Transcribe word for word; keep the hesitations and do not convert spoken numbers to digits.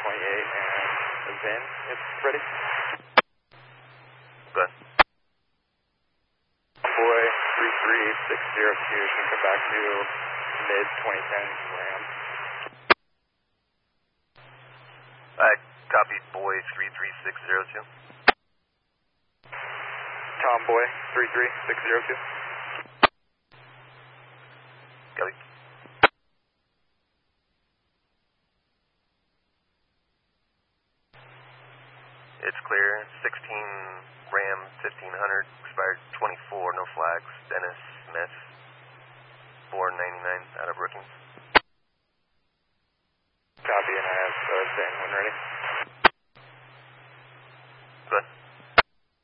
twenty-eight and Zen, it's ready. Good. Boy three three six zero two can come back to mid twenty ten Ram. I copy boy three three six zero two. Tomboy three three six zero two. Copy. It's clear. sixteen Ram fifteen hundred, expired twenty-four, no flags. Dennis Smith, four ninety-nine out of Brookings.